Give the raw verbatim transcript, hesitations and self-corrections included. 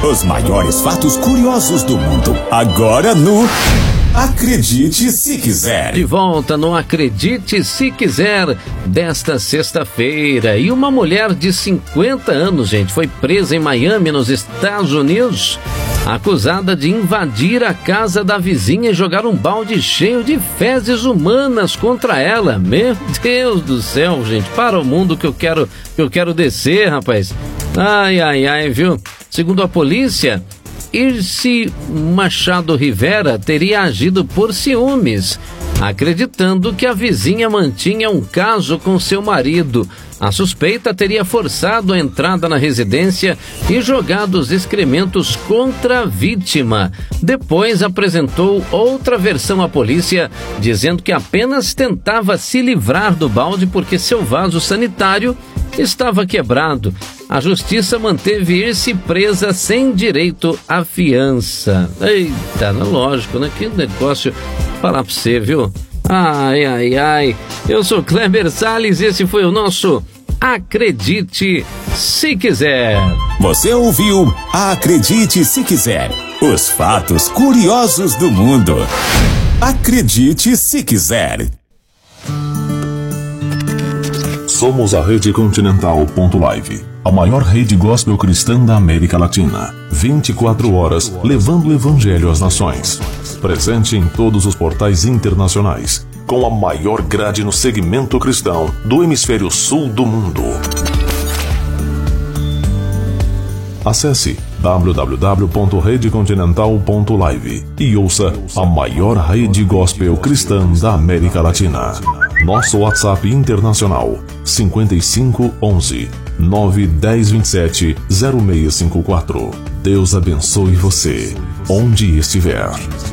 Os maiores fatos curiosos do mundo. Agora no Acredite Se Quiser. De volta no Acredite Se Quiser desta sexta-feira. E uma mulher de cinquenta anos, gente, foi presa em Miami, nos Estados Unidos, acusada de invadir a casa da vizinha e jogar um balde cheio de fezes humanas contra ela. Meu Deus do céu, gente, para o mundo que eu quero, que eu quero descer, rapaz. Ai, ai, ai, viu? Segundo a polícia, Irce Machado Rivera teria agido por ciúmes, acreditando que a vizinha mantinha um caso com seu marido. A suspeita teria forçado a entrada na residência e jogado os excrementos contra a vítima. Depois apresentou outra versão à polícia, dizendo que apenas tentava se livrar do balde porque seu vaso sanitário estava quebrado. A justiça manteve Irce presa sem direito à fiança. Eita, lógico, né? Que negócio. Falar pra você, viu? Ai, ai, ai. Eu sou Kleber Salles e esse foi o nosso Acredite Se Quiser. Você ouviu Acredite Se Quiser. Os fatos curiosos do mundo. Acredite Se Quiser. Somos a Rede Continental ponto live, a maior rede gospel cristã da América Latina. vinte e quatro horas levando o evangelho às nações. Presente em todos os portais internacionais, com a maior grade no segmento cristão do hemisfério sul do mundo. Acesse w w w ponto rede continental ponto live e ouça a maior rede gospel cristã da América Latina. Nosso WhatsApp internacional cinco cinco um um nove um zero dois sete zero seis cinco quatro. Deus abençoe você, onde estiver.